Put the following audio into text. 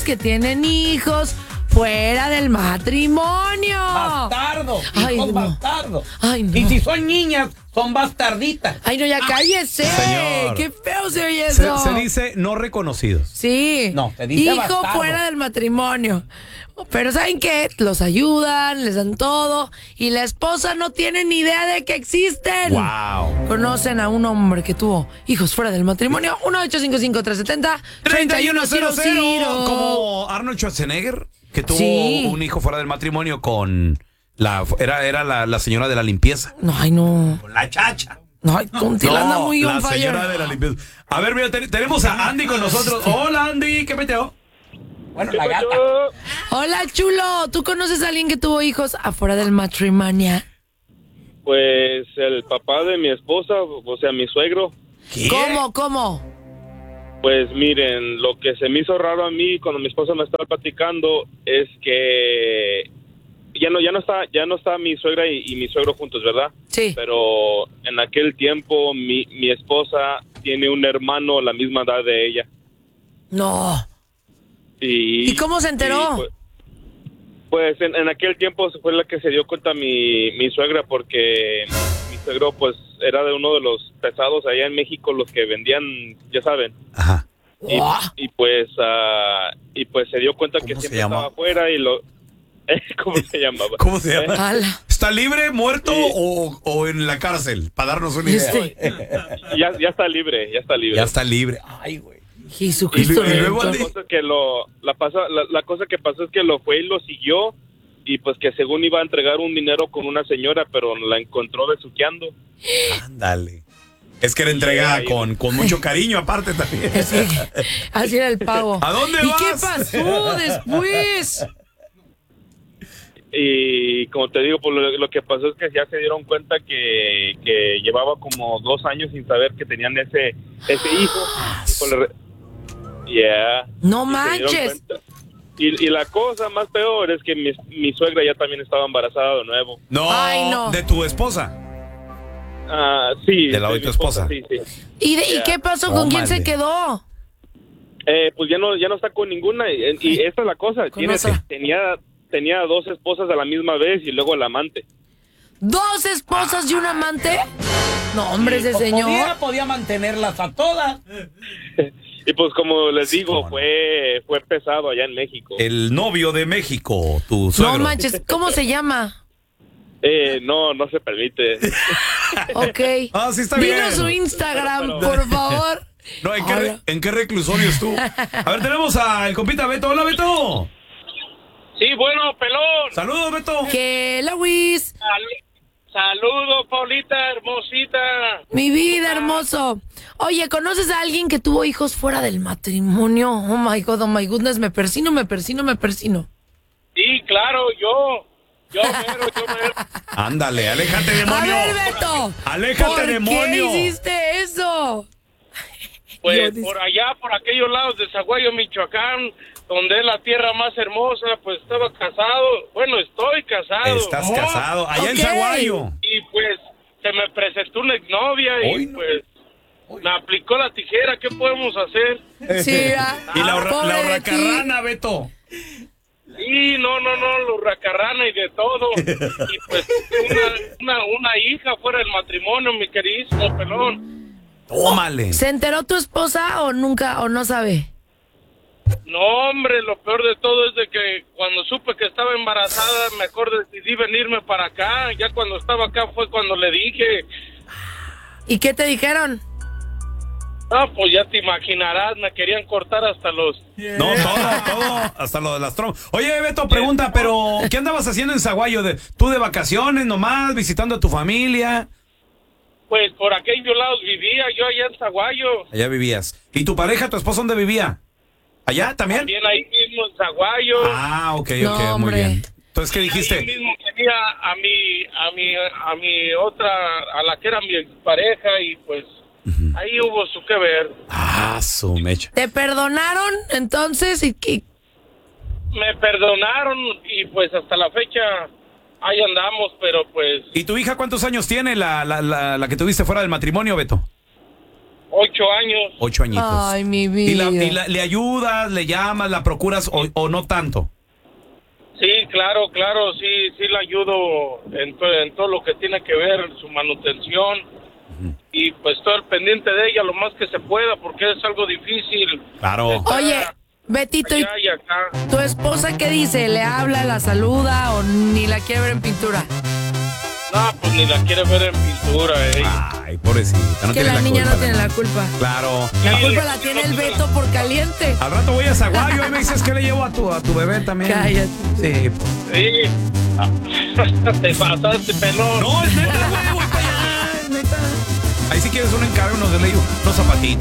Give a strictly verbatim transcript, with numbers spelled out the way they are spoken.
que tienen hijos fuera del matrimonio. Bastardo. Ay, Hijos no. bastardos. Ay, no. Y si son niñas, son bastarditas. Ay, no, ya cállese. Señor. Qué feo se oye Se, eso. se dice no reconocidos. Sí. No, se dice hijo bastardo. fuera del matrimonio. Pero ¿saben qué? Los ayudan, les dan todo y la esposa no tiene ni idea de que existen. Wow. ¿Conocen a un hombre que tuvo hijos fuera del matrimonio? uno ocho cinco cinco, tres siete cero, treinta y uno cero cero. cero. Como Arnold Schwarzenegger, que tuvo Sí. un hijo fuera del matrimonio con la era, era la, la señora de la limpieza. No, ay, no. Con la chacha. No, ay, Contil anda muy la on fire. señora de la limpieza. A ver, mira, te- tenemos a Andy con nosotros. Hola, Andy, ¿qué peteo? Bueno, la gata. Hola, chulo. ¿Tú conoces a alguien que tuvo hijos afuera del matrimonio? Pues el papá de mi esposa, o sea, mi suegro. ¿Qué? ¿Cómo? ¿Cómo? Pues miren, lo que se me hizo raro a mí cuando mi esposa me estaba platicando es que ya no ya no está ya no está mi suegra y, y mi suegro juntos, ¿verdad? Sí. Pero en aquel tiempo mi, mi esposa tiene un hermano a la misma edad de ella. No. ¿Y, ¿Y cómo se enteró? y, pues pues en, en aquel tiempo fue la que se dio cuenta mi, mi suegra, porque mi suegro pues era de uno de los pesados allá en México, los que vendían, ya saben. Ajá. Y, y pues uh, y pues se dio cuenta que ¿Cómo se siempre llama? estaba afuera y lo ¿cómo se llamaba? ¿Cómo se llama? Ala. ¿Está libre, muerto Sí. o, o en la cárcel? Para darnos una idea. Este, ya ya está libre, ya está libre. Ya está libre. Ay, güey. Jesucristo. Y lu- y luego Redentor. La cosa que lo la pasa la, la cosa que pasó es que lo fue y lo siguió, y pues que según iba a entregar un dinero con una señora, pero la encontró besuqueando. Ándale. Es que era entregada ahí- con, con mucho cariño, aparte también. Sí, así era el pago. ¿A dónde ¿Y vas? qué pasó después? Y como te digo, pues lo, lo que pasó es que ya se dieron cuenta que, que llevaba como dos años sin saber que tenían ese ese hijo. Y pues le re- yeah. No Y se dieron manches. cuenta. Y, y la cosa más peor es que mi, mi suegra ya también estaba embarazada de nuevo. No, Ay, no. de tu esposa. Ah, sí. De la de mi tu esposa. Sí, sí. ¿Y, de- ¿y Ya. qué pasó? ¿Con quién se Tómale. quedó? Eh, pues ya no ya no está con ninguna, y, y esta es la cosa. Con Tiene, otra. tenía tenía dos esposas a la misma vez y luego el amante. ¿Dos esposas y un amante? No, hombre, ese señor. Podía, podía mantenerlas a todas. Y pues como les Sí, digo, cómo no. fue fue pesado allá en México. El novio de México, tu suegro. No manches, ¿cómo se llama? Eh, no, no se permite. Ok. Ah, sí está Dinos bien. su Instagram, Pero- por favor. No, ¿en qué, re- Hola. ¿en qué reclusorio estuvo? A ver, tenemos al compita Beto. Hola, Beto. Sí, bueno, pelón. Saludos, Beto. Que la Wiz, Saludos, Paulita, hermosita. mi vida hermoso. Oye, ¿conoces a alguien que tuvo hijos fuera del matrimonio? Oh my God, oh my goodness, me persino, me persino, me persino. Sí, claro, yo. Yo mero, yo mero. Ándale, aléjate, A demonio. ver, Beto. Aléjate, ¿por demonio. qué hiciste eso? Pues Yo dis- por allá, por aquellos lados de Zaguayo, Michoacán, donde es la tierra más hermosa, pues estaba casado. Bueno, estoy casado. Estás Oh, casado. Allá en ok. Zaguayo. Y pues se me presentó una exnovia Hoy y no. pues me aplicó la tijera. ¿Qué podemos hacer? Sí, ah, Y la, hurra- pobre la de ti. hurracarrana, Beto. Y no, no, no, los racarrana y de todo. Y pues una, una, una hija fuera del matrimonio, mi queridísimo pelón. Tómale. ¿Se enteró tu esposa o nunca, o no sabe? No, hombre, lo peor de todo es de que cuando supe que estaba embarazada, mejor decidí venirme para acá. Ya cuando estaba acá fue cuando le dije, ¿Y qué te dijeron? ah, pues ya te imaginarás, me querían cortar hasta los... No, todo, todo. Hasta lo de las trombas. Oye, Beto, pregunta, pero ¿qué andabas haciendo en Zaguayo? De, ¿Tú de vacaciones nomás, visitando a tu familia? Pues por aquellos lados vivía yo allá en Zaguayo. Allá vivías. ¿Y tu pareja, tu esposa, dónde vivía? ¿Allá también? También ahí mismo en Zaguayo. Ah, ok, No, ok, muy hombre. bien. Entonces, ¿qué Ahí dijiste? mismo tenía a mi, a mi, a mi otra, a la que era mi pareja, y pues ahí hubo su que ver. Ah, su mecha. ¿Te perdonaron entonces? ¿Y qué? Me perdonaron y pues hasta la fecha ahí andamos, pero pues ¿Y tu hija cuántos años tiene, la, la, la, la que tuviste fuera del matrimonio, Beto? ocho años. Ocho añitos. Ay, mi vida. ¿Y, la, y la- le ayudas, le llamas, la procuras o, o no tanto? Sí, claro, claro, sí, sí la ayudo en, to- en todo lo que tiene que ver su manutención. Uh-huh. Y pues estoy al pendiente de ella lo más que se pueda porque es algo difícil. Claro. Oye, Betito, ¿y allá y acá. tu esposa qué dice? ¿Le habla, la saluda o ni la quiere ver en pintura? No, pues ni la quiere ver en pintura, eh. Ay, pobrecita. No Que tiene la la niña culpa, no tiene la culpa. Claro. La Sí, culpa la tiene el Beto por caliente. Al rato voy a Zaguayo y me dices que le llevo a tu, a tu bebé también. Cállate. Sí, pues. Sí. Te pasaste, pelón. No, es neta, güey, voy para allá, es neta. Ahí si quieres un encargo, nos le digo unos zapatitos.